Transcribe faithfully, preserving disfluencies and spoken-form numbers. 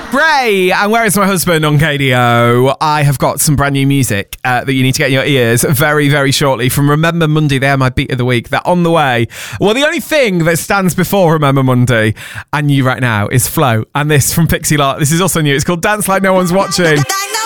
Bray, and Where Is My Husband on K D O. I have got some brand new music uh, that you need to get in your ears very, very shortly from Remember Monday. They're my beat of the week. They're on the way. Well, the only thing that stands before Remember Monday and you right now is Flow. And this from Pixie Lott. This is also new. It's called Dance Like No One's Watching.